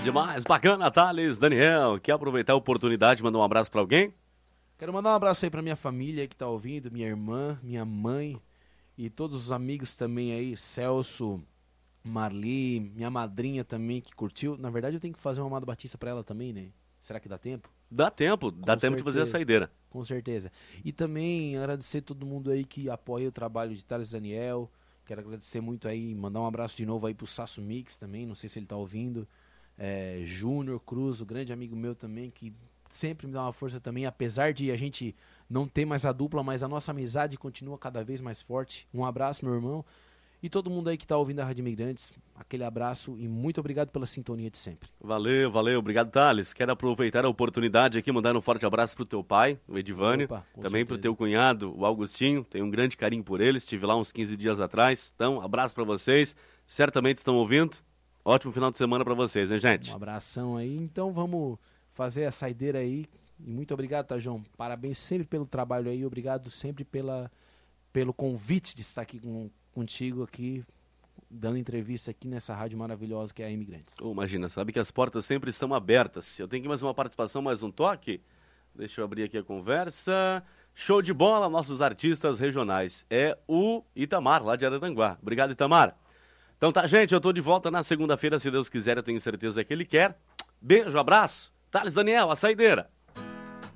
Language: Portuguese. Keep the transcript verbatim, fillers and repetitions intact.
demais. Bacana, Thales, Daniel. Quer aproveitar a oportunidade de mandar um abraço pra alguém? Quero mandar um abraço aí pra minha família que tá ouvindo, minha irmã, minha mãe e todos os amigos também aí, Celso, Marli, minha madrinha também que curtiu. Na verdade eu tenho que fazer uma Amado Batista pra ela também, né? Será que dá tempo? Dá tempo, dá Com tempo de fazer a certeza. saideira. Com certeza. E também agradecer todo mundo aí que apoia o trabalho de Thales Daniel. Quero agradecer muito aí, mandar um abraço de novo aí pro Sasso Mix também, não sei se ele tá ouvindo. É, Júnior Cruz, o grande amigo meu também, que sempre me dá uma força também, apesar de a gente não ter mais a dupla, mas a nossa amizade continua cada vez mais forte. Um abraço, meu irmão. E todo mundo aí que tá ouvindo a Rádio Imigrantes, aquele abraço e muito obrigado pela sintonia de sempre. Valeu, valeu, obrigado, Thales. Quero aproveitar a oportunidade aqui, mandar um forte abraço pro teu pai, o Edivânio, Opa, com também certeza. pro teu cunhado, o Augustinho, tenho um grande carinho por ele, estive lá uns quinze dias atrás, então, abraço pra vocês, certamente estão ouvindo, ótimo final de semana pra vocês, né, gente? Um abração aí, então vamos fazer a saideira aí, e muito obrigado, tá, João? Parabéns sempre pelo trabalho aí, obrigado sempre pela, pelo convite de estar aqui com contigo aqui, dando entrevista aqui nessa rádio maravilhosa que é a Imigrantes. Oh, imagina, sabe que as portas sempre estão abertas. Eu tenho aqui mais uma participação, mais um toque. Deixa eu abrir aqui a conversa. Show de bola, nossos artistas regionais. É o Itamar, lá de Araranguá. Obrigado, Itamar. Então tá, gente, eu tô de volta na segunda-feira, se Deus quiser, eu tenho certeza que ele quer. Beijo, abraço. Thales Daniel, a saideira.